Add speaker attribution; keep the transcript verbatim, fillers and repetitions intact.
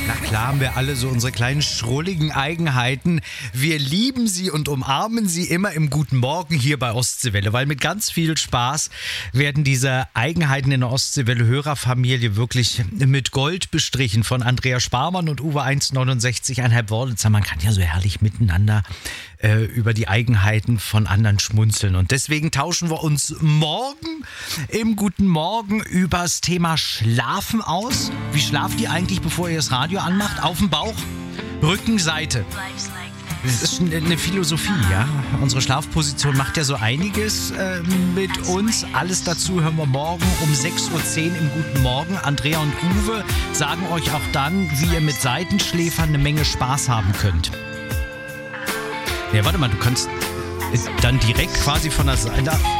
Speaker 1: Na klar haben wir alle so unsere kleinen schrulligen Eigenheiten. Wir lieben sie und umarmen sie immer im Guten Morgen hier bei Ostseewelle, weil mit ganz viel Spaß werden diese Eigenheiten in der Ostseewelle-Hörerfamilie wirklich mit Gold bestrichen von Andrea Sparmann und Uwe eins neunundsechzig Komma fünf Wörlitzer. Man kann ja so herrlich miteinander äh, über die Eigenheiten von anderen schmunzeln. Und deswegen tauschen wir uns morgen im Guten Morgen übers Thema Schlafen aus. Wie schlaft ihr eigentlich, bevor ihr das Radio anmacht? Auf dem Bauch, Rückenseite. Das ist eine Philosophie, ja. Unsere Schlafposition macht ja so einiges äh, mit uns. Alles dazu hören wir morgen um sechs Uhr zehn im Guten Morgen. Andrea und Uwe sagen euch auch dann, wie ihr mit Seitenschläfern eine Menge Spaß haben könnt. Ja, warte mal, du kannst dann direkt quasi von der Seite...